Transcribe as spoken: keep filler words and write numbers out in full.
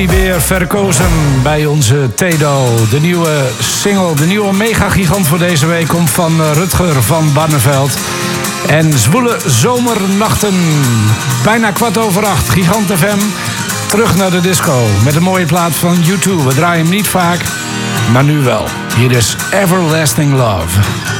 Weer verkozen bij onze Tedo. De nieuwe single, de nieuwe megagigant voor deze week komt van Rutger van Barneveld. En Zwoele Zomernachten. Bijna kwart over acht. Gigant F M. Terug naar de disco. Met een mooie plaat van U twee. We draaien hem niet vaak, maar nu wel. Hier is Everlasting Love.